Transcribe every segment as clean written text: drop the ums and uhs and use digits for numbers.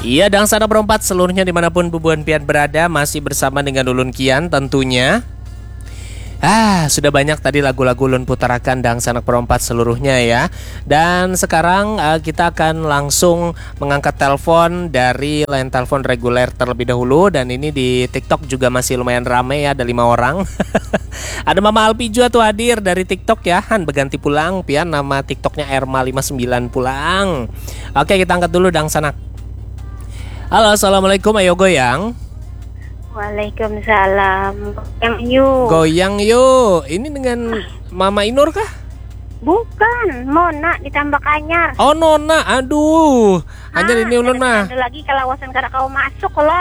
Iya, Dangsana Berempat seluruhnya dimanapun Bubuan Pian berada, masih bersama dengan Ulun Kian tentunya. Sudah banyak tadi lagu-lagu Ulun putarakan Dangsana Berempat seluruhnya ya. Dan sekarang kita akan langsung mengangkat telepon dari line telepon reguler terlebih dahulu. Dan ini di TikTok juga masih lumayan rame ya, ada 5 orang. Ada Mama Alpi juga tuh hadir dari TikTok ya. Han berganti pulang, Pian nama TikToknya Erma59 pulang. Oke, kita angkat dulu Dangsana. Halo, assalamualaikum, ayo goyang. Waalaikumsalam. Goyang yuk. Goyang yuk. Ini dengan Mama Inur kah? Bukan, Mona ditambah Anyar. Oh, Nona, aduh. Anyar ini ulun mah. Ada lagi kalawasan karena kau masuk lo.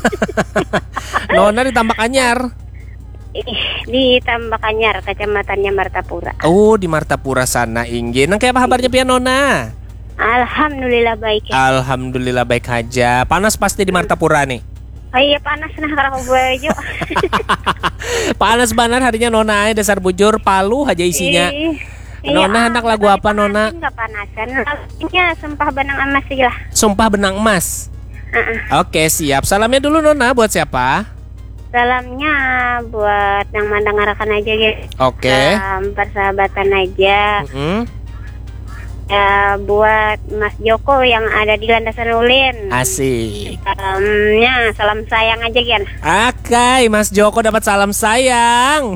Nona ditambah Anyar. Ditambah Anyar, kecamatannya Martapura. Oh, di Martapura sana ingin. Nang kayak apa kabarnya Pian Nona? Alhamdulillah baik ya. Alhamdulillah baik aja. Panas pasti di Martapura nih. Oh iya panas nah karena mau baju. Panas banget harinya Nona, dasar bujur palu aja isinya. Nona hendak lagu apa Nona? Enggak panasan. Lagunya Sumpah Benang Emas lah. Sumpah Benang Emas. Oke, siap. Salamnya dulu Nona buat siapa? Salamnya buat yang mandangarakan aja ya. Oke. Persahabatan aja. Ya, buat Mas Joko yang ada di Landasan Ulin. Asik. Salamnya salam sayang aja Gian. Oke, Mas Joko dapat salam sayang.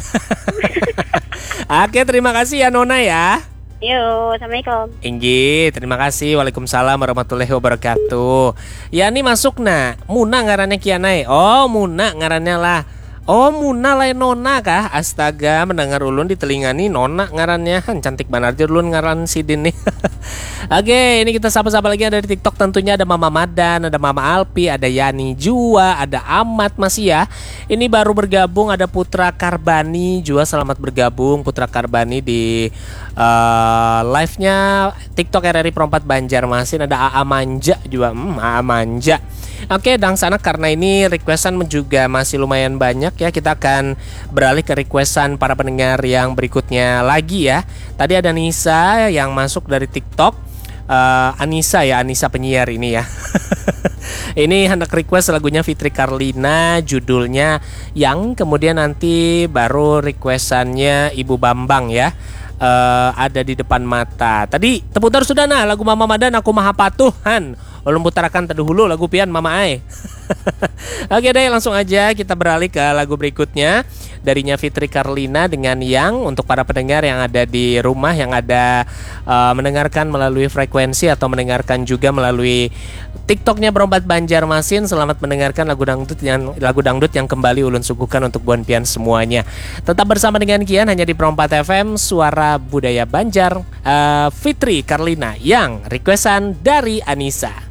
Oke, terima kasih ya Nona ya. Yuk, assalamualaikum. Inggi, terima kasih. Waalaikumsalam warahmatullahi wabarakatuh. Ya nih masuk nah. Muna ngarannya Kianai. Oh, Muna ngarannya lah. Oh, Muna lain Nona kah? Astaga, mendengar ulun di telinga nih Nona ngarannya. Cantik banget aja ulun ngaran Sidin nih. Oke, ini kita sapa-sapa lagi dari TikTok tentunya ada Mama Madan, ada Mama Alpi, ada Yani Jua, ada Amat masih ya. Ini baru bergabung ada Putra Karbani juga, selamat bergabung Putra Karbani di live-nya TikTok RRI Perempat Banjarmasin. Ada AA Manja juga, AA Manja. Oke, Dangsana karena ini requestan juga masih lumayan banyak ya, kita akan beralih ke requestan para pendengar yang berikutnya lagi ya. Tadi ada Nisa yang masuk dari TikTok, Anissa ya, Anissa penyiar ini ya. Ini hendak request lagunya Fitri Karlina, judulnya Yang, kemudian nanti baru requestannya Ibu Bambang ya. Ada di depan mata. Tadi terputar sudah nah lagu Mama Madan Aku Maha Patuhan. Ulun putarakan terdahulu lagu Pian Mama Ai. Oke deh, langsung aja kita beralih ke lagu berikutnya darinya Fitri Karlina dengan Yang. Untuk para pendengar yang ada di rumah yang ada mendengarkan melalui frekuensi atau mendengarkan juga melalui TikToknya Berempat Banjarmasin, selamat mendengarkan lagu dangdut yang kembali ulun suguhkan untuk Buan Pian semuanya. Tetap bersama dengan Kian hanya di Perempat FM, suara budaya Banjar. Fitri Karlina Yang, requestan dari Anissa.